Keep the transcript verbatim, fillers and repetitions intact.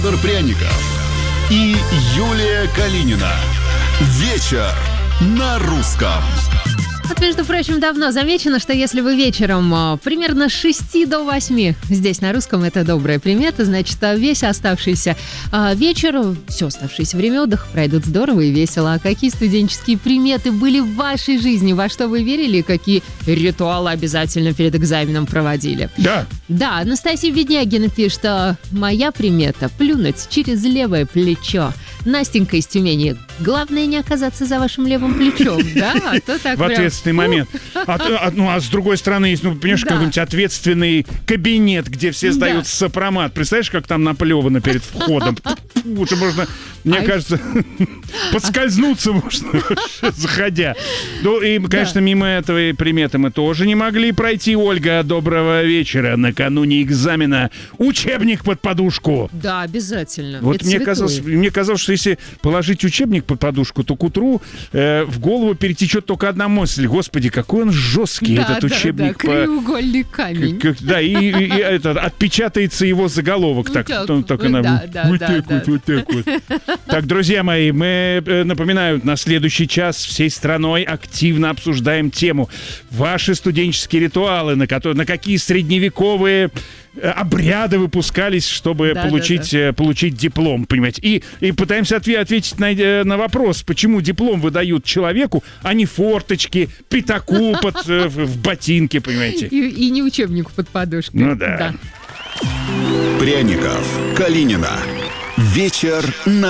Александр Пряников и Юлия Калинина. Вечер на русском. Вот, между прочим, давно замечено, что если вы вечером примерно с шести до восьми здесь на русском, это добрая примета, значит, весь оставшийся вечер, все оставшееся время отдыха пройдут здорово и весело. А какие студенческие приметы были в вашей жизни? Во что вы верили? Какие ритуалы обязательно перед экзаменом проводили? Да. Да, Анастасия Веднягина пишет, что моя примета – плюнуть через левое плечо. Настенька из Тюмени: главное не оказаться за вашим левым плечом, да? А то так в ответственный прям... момент. А, а, ну, а с другой стороны, есть, ну, понимаешь, да. какой-нибудь ответственный кабинет, где все сдают да. сопромат. Представляешь, как там наплевано перед входом? Лучше можно, мне а кажется, подскользнуться можно, заходя. Ну, и, конечно, мимо этого приметы мы тоже не могли пройти. Ольга, доброго вечера. Накануне экзамена учебник под подушку. Да, обязательно. Вот мне казалось, мне казалось, что если положить учебник под подушку, то к утру э, в голову перетечет только одна мысль: господи, какой он жесткий, да, этот да, учебник. Да, краеугольный камень. Как, как, да, и, и, и это, отпечатается его заголовок. Вот так, так, так, так она, да, да, вот да, так да. вот, вот так вот. Так, друзья мои, мы, напоминаю, на следующий час всей страной активно обсуждаем тему: ваши студенческие ритуалы, на, которые, на какие средневековые обряды выпускались, чтобы да, получить, да, да. получить диплом, понимаете. И, и пытаемся отве- ответить на, на вопрос, почему диплом выдают человеку, а не форточки, пятаку под, в ботинке, понимаете. И, и не учебнику под подушкой. Ну да. да. Пряников, Калинина. Вечер на